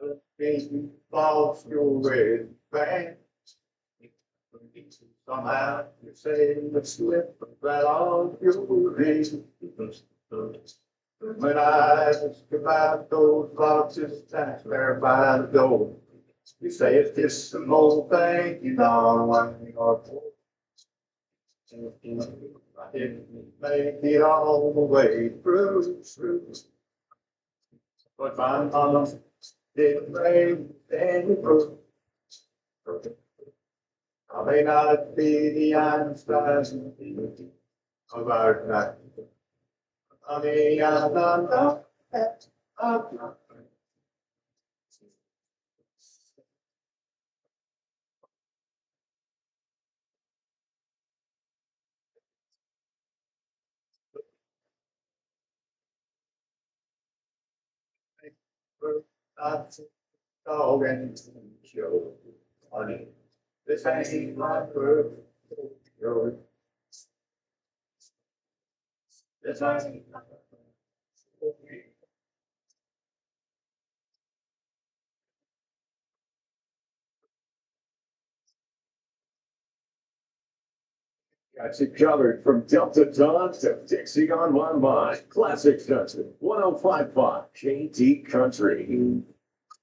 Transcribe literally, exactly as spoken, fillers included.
Maybe lost your red band. Somehow you say the slip right off your head. When I ask about those boxes stacked there by the door, you say it's just some old thing you don't want me or for. I didn't make it all the way through, through. But my mama didn't rain any fruit. I may not be the Einstein of our night. I mean, I'm not, I'm not. Not dog and show, honey. This ain't my birth. This ain't my birth. Got you covered from Delta Dawn to Dixie on My Mind. Classic Country, one oh five point five K T Country.